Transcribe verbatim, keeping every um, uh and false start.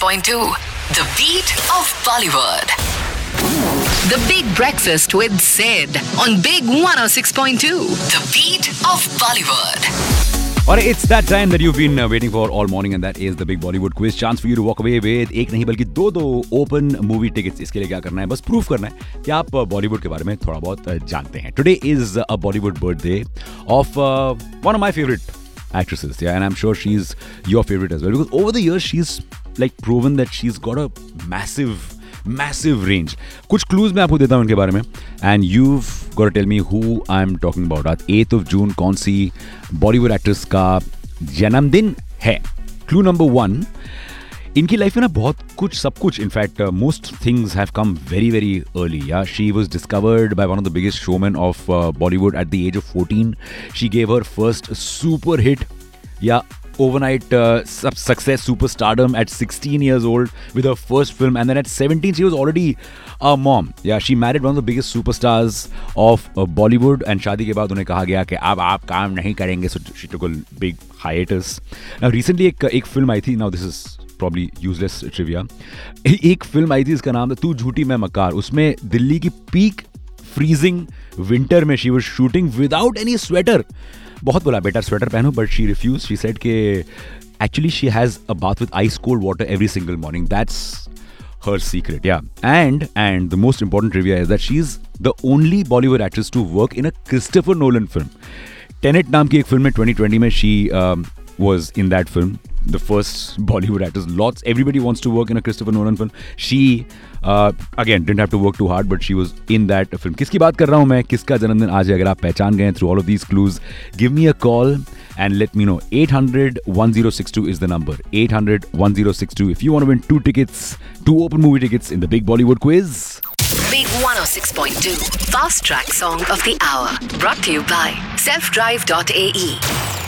point two, The Beat of Bollywood. The Big Breakfast with Sid on Big one oh six point two, The Beat of Bollywood. और it's that time that you've been uh, waiting for all morning, and that is the big Bollywood quiz. Chance for you to walk away with एक नहीं बल्कि दो दो open movie tickets. इसके लिए क्या करना है, बस प्रूफ करना है कि आप बॉलीवुड के बारे में थोड़ा बहुत जानते हैं. Today is a Bollywood birthday of uh, one of my favorite actresses, yeah, and I'm sure she's your favorite as well, because over the years she's like proven that she's got a massive massive range. कुछ clues मैं आपको देता हूँ उनके बारे में, and you've got to tell me who I'm talking about. आज eighth of June कौन सी बॉलीवुड एक्ट्रेस का जन्मदिन है? Clue number one, इनकी लाइफ में ना बहुत कुछ सब कुछ in fact most things have come very very early. या she was discovered by one of the biggest showman of Bollywood at the age of fourteen. She gave her first super hit या overnight uh, success superstardom at sixteen years old with her first film, and then at seventeen she was already a mom. Yeah, she married one of the biggest superstars of uh, Bollywood, and शादी के बाद उन्हें कहा गया कि अब आप काम नहीं करेंगे, so she took a big hiatus. Now recently एक एक फिल्म आई थी, now this is probably useless trivia, एक फिल्म आई थी इसका नाम था तू झूठी मैं मकार. उसमें दिल्ली की पीक फ्रीजिंग विंटर में she was shooting without any sweater. बहुत बोला बेटा स्वेटर पहनो, but she refuse. She said कि actually she has a bath with ice cold water every single morning. That's her secret. या and and the most important trivia is that she is the only Bollywood actress to work in a Christopher Nolan film. Tenet नाम की एक film में twenty twenty में she was in that film, the first Bollywood actress. Lots, everybody wants to work in a Christopher Nolan film. She uh, again didn't have to work too hard, but she was in that film. किसकी बात कर रहा हूँ मैं, किसका जन्मदिन आज है? अगर आप पहचान गए through all of these clues, give me a call and let me know. eight hundred one oh six two is the number. eight hundred one oh six two if you want to win two tickets, two open movie tickets in the big Bollywood quiz. Big one oh six point two, Fast Track Song of the Hour. Brought to you by self drive dot a e.